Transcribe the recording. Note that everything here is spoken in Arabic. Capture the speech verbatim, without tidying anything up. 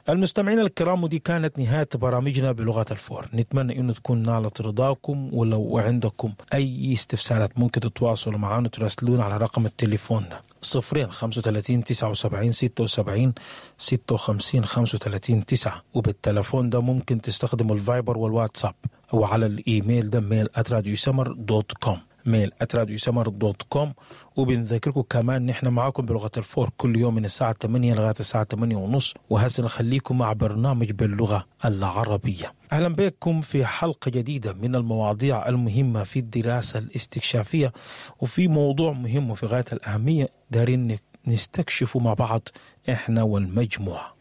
المستمعين الكرام، ودي كانت نهاية برامجنا بلغة الفور. نتمنى أنه تكون نالت رضاكم، ولو عندكم أي استفسارات ممكن تتواصلوا معنا وتراسلون على رقم التليفون ده صفرين خمسة وثلاثين تسعة وسبعين ستة وسبعين ستة وخمسين خمسة وثلاثين تسعة، وبالتلفون ده ممكن تستخدموا الفايبر والواتساب، أو على الإيميل ده ميل آت راديو سمر دوت كوم ميل آت راديو سمر دوت كوم. وبنذكركم كمان نحن معاكم بلغة الفور كل يوم من الساعة ثمانية لغاية الساعة ثمانية ونص، وهسه نخليكم مع برنامج باللغة العربية. أهلا بكم في حلقة جديدة من المواضيع المهمة في الدراسة الاستكشافية، وفي موضوع مهم وفي غاية الأهمية دارين نستكشفه مع بعض إحنا والمجموعة.